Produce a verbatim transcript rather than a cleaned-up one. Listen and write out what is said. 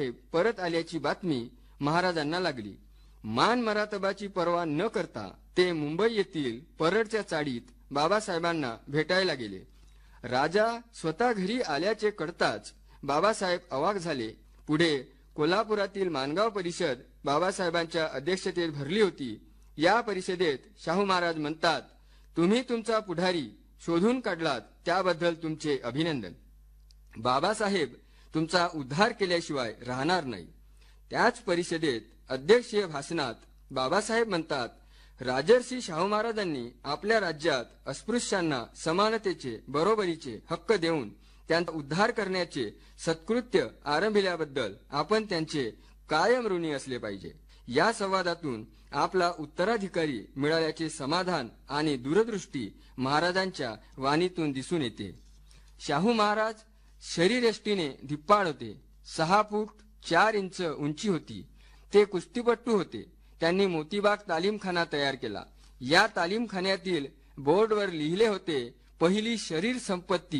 बाबासाहेब परत आल्याची बातमी महाराजांना लागली. मान मरातबाची पर्वा न करता ते मुंबई येथील परळच्या चाळीत बाबासाहेबांना भेटायला गेले. राजा स्वतः घरी आल्याचे कळताच बाबासाहेब अवाक झाले. पुढे कोल्हापुरातील मानगाव परिषद बाबासाहेबांच्या अध्यक्षतेत भरली होती. या परिषदेत शाहू महाराज म्हणतात, तुम्ही तुमचा पुढारी शोधून काढलात त्याबद्दल तुमचे अभिनंदन. बाबासाहेब तुमचा उद्धार केल्याशिवाय राहणार नाही. त्याच परिषदेत अध्यक्षीय भाषणात बाबासाहेब म्हणतात, राजर्षी शाहू महाराजांनी आपल्या राज्यात अस्पृश्यांना समानतेचे बरोबरीचे हक्क देऊन त्यांचा उद्धार करण्याचे सत्कृत्य आरंभिल्याबद्दल आपण त्यांचे कायम ऋणी असले पाहिजे. या संवादातून आपला उत्तराधिकारी मिळाल्याचे समाधान आणि दूरदृष्टी महाराजांच्या वाणीतून दिसून येते. शाहू महाराज शरीरयष्टीने धिप्पाड होते. सहा फूट चार इंच उंची होती. ते कुस्तीपट्टू होते. त्यांनी मोतीबाग तालीमखाना तयार केला. या तालीमखान्यातील बोर्डवर लिहिले होते, पहिली शरीर संपत्ती